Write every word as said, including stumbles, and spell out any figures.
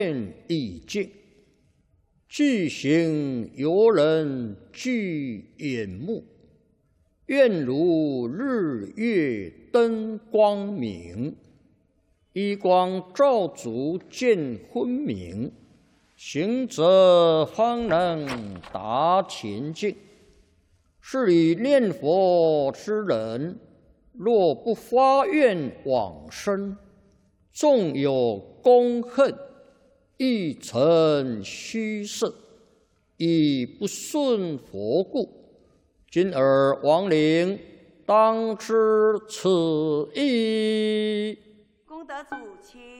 愿已尽，具行游人具眼目。愿如日月灯光明，一光照足见昏明。行者方能达前境。是以念佛之人，若不发愿往生，纵有功恨，亦成虚设，以不顺佛故。今尔亡灵当知此意。 功德主，请。